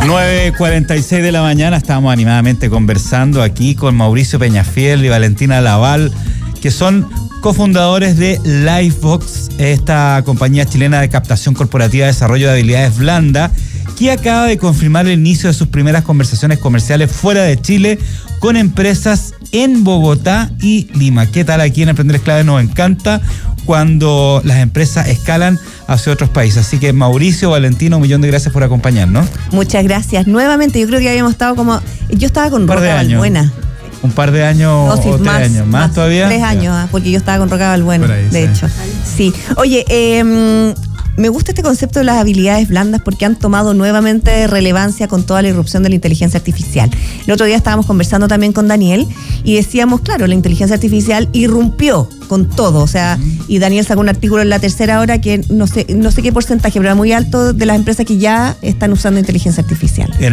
9:46 de la mañana, estamos animadamente conversando aquí con Mauricio Peñafiel y Valentina Laval, que son cofundadores de Livebox, esta compañía chilena de captación corporativa de desarrollo de habilidades blandas, que acaba de confirmar el inicio de sus primeras conversaciones comerciales fuera de Chile con empresas en Bogotá y Lima. ¿Qué tal? Aquí en Emprender es Clave nos encanta cuando las empresas escalan hacia otros países. Así que Mauricio, Valentina, 1.000.000 de gracias por acompañarnos. Muchas gracias. Nuevamente, yo creo que habíamos estado yo estaba con Roca Balbuena. Un par de años o 3 años. ¿Más todavía? 3 años, porque yo estaba con Roca Balbuena, de hecho. Sí. Oye, me gusta este concepto de las habilidades blandas porque han tomado nuevamente relevancia con toda la irrupción de la inteligencia artificial. El otro día estábamos conversando también con Daniel y decíamos, claro, la inteligencia artificial irrumpió con todo, o sea, y Daniel sacó un artículo en La Tercera Hora que no sé qué porcentaje, pero era muy alto de las empresas que ya están usando inteligencia artificial.